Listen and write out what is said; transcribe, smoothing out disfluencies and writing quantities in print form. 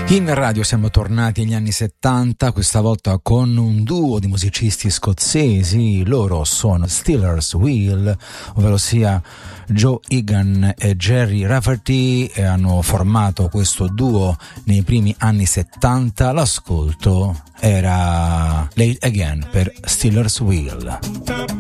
In radio siamo tornati agli anni 70, questa volta con un duo di musicisti scozzesi. Loro sono Stealers Wheel, ovvero sia Joe Egan e Gerry Rafferty, e hanno formato questo duo nei primi anni 70. L'ascolto era Late Again per Stealers Wheel.